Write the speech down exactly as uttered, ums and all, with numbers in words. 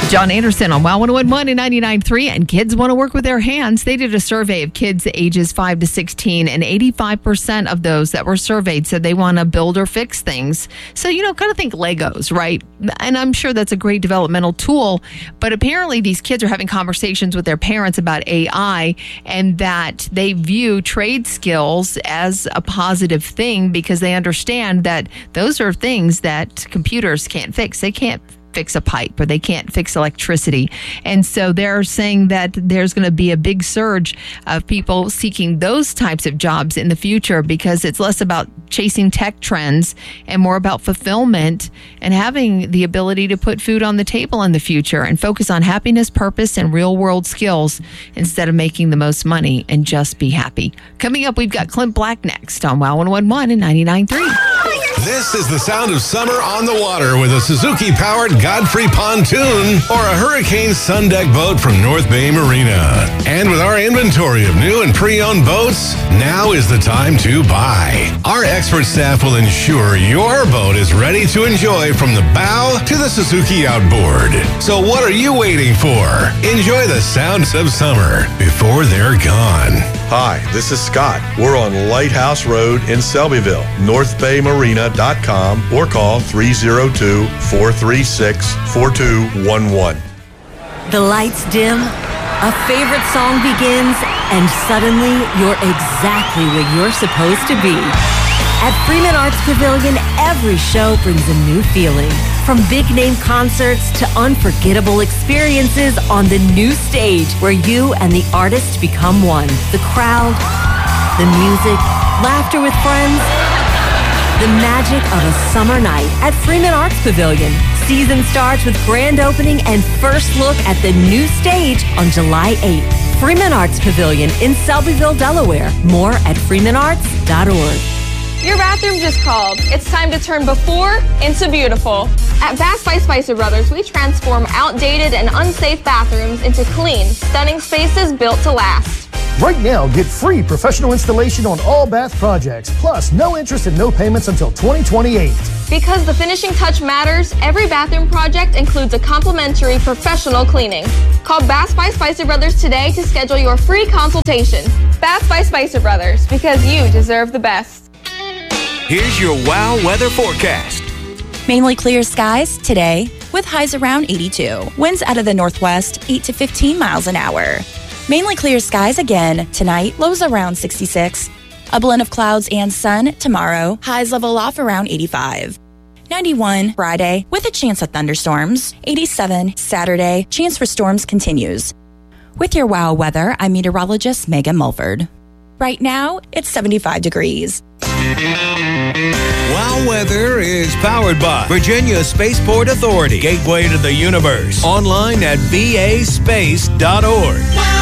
John Anderson on WOW one oh one point one and ninety-nine point three, and kids want to work with their hands. They did a survey of kids ages five to sixteen, and eighty-five percent of those that were surveyed said they want to build or fix things. So, you know, kind of think Legos, right? And I'm sure that's a great developmental tool, but apparently these kids are having conversations with their parents about A I, and that they view trade skills as a positive thing because they understand that those are things that computers can't fix. They can't fix a pipe, or they can't fix electricity. And so they're saying that there's going to be a big surge of people seeking those types of jobs in the future because it's less about chasing tech trends and more about fulfillment and having the ability to put food on the table in the future and focus on happiness, purpose, and real world skills instead of making the most money and just be happy. Coming up, we've got Clint Black next on WOW one oh one point one and ninety-nine point three. This is the sound of summer on the water with a Suzuki-powered Godfrey pontoon or a Hurricane Sun Deck boat from North Bay Marina. And with our inventory of new and pre-owned boats, now is the time to buy. Our expert staff will ensure your boat is ready to enjoy from the bow to the Suzuki outboard. So what are you waiting for? Enjoy the sounds of summer before they're gone. Hi, this is Scott. We're on Lighthouse Road in Selbyville, north bay marina dot com, or call three oh two, four three six, four two one one. The lights dim, a favorite song begins, and suddenly you're exactly where you're supposed to be. At Freeman Arts Pavilion, every show brings a new feeling. From big-name concerts to unforgettable experiences on the new stage where you and the artist become one. The crowd, the music, laughter with friends, the magic of a summer night at Freeman Arts Pavilion. Season starts with grand opening and first look at the new stage on July eighth. Freeman Arts Pavilion in Selbyville, Delaware. More at freeman arts dot org. Your bathroom just called. It's time to turn before into beautiful. At Bath by Spicer Brothers, we transform outdated and unsafe bathrooms into clean, stunning spaces built to last. Right now, get free professional installation on all bath projects, plus no interest and no payments until twenty twenty-eight. Because the finishing touch matters, every bathroom project includes a complimentary professional cleaning. Call Bath by Spicer Brothers today to schedule your free consultation. Bath by Spicer Brothers, because you deserve the best. Here's your WOW weather forecast. Mainly clear skies today with highs around eighty-two. Winds out of the northwest, eight to fifteen miles an hour. Mainly clear skies again tonight, lows around sixty-six. A blend of clouds and sun tomorrow, highs level off around eighty-five. ninety-one Friday with a chance of thunderstorms. eighty-seven Saturday, chance for storms continues. With your WOW weather, I'm meteorologist Megan Mulford. Right now, it's seventy-five degrees. WOW Weather is powered by Virginia Spaceport Authority, gateway to the universe. Online at v a space dot org.